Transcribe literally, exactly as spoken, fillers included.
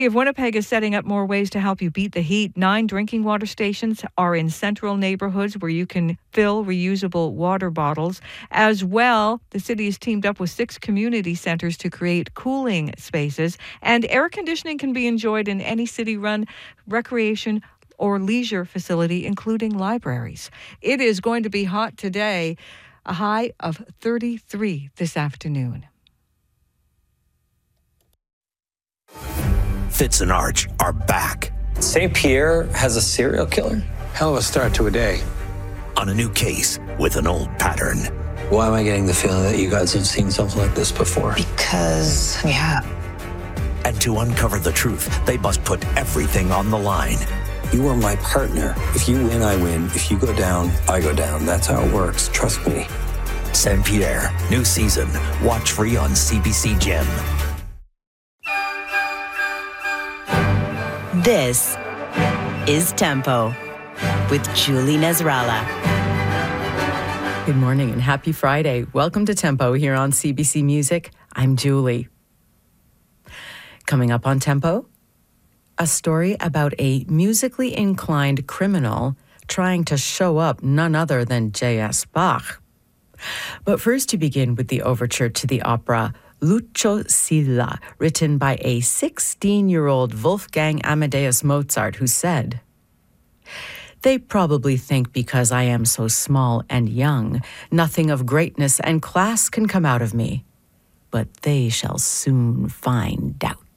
If Winnipeg is setting up more ways to help you beat the heat, nine drinking water stations are in central neighborhoods where you can fill reusable water bottles. As well, the city has teamed up with six community centers to create cooling spaces, and air conditioning can be enjoyed in any city-run recreation or leisure facility, including libraries. It is going to be hot today, a high of thirty-three this afternoon. Fitz and Arch are back. Saint Pierre has a serial killer? Hell of a start to a day. On a new case with an old pattern. Why am I getting the feeling that you guys have seen something like this before? Because we have. And to uncover the truth, they must put everything on the line. You are my partner. If you win, I win. If you go down, I go down. That's how it works. Trust me. Saint Pierre, new season. Watch free on C B C Gem. This is Tempo with Julie Nasrallah. Good morning and happy Friday. Welcome to Tempo here on C B C Music. I'm Julie. Coming up on Tempo, a story about a musically inclined criminal trying to show up none other than J S Bach. But first, to begin with the overture to the opera Lucio Silla, written by a sixteen-year-old Wolfgang Amadeus Mozart, who said, "They probably think because I am so small and young, nothing of greatness and class can come out of me. But they shall soon find out."